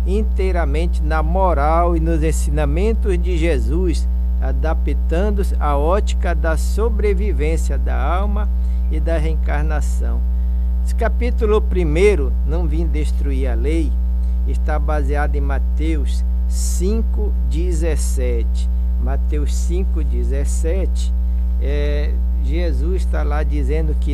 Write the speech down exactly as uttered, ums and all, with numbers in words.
inteiramente na moral e nos ensinamentos de Jesus, adaptando-se à ótica da sobrevivência da alma e da reencarnação. Esse capítulo primeiro, não vim destruir a lei, está baseado em Mateus cinco, dezessete. Mateus cinco, dezessete, é, Jesus está lá dizendo que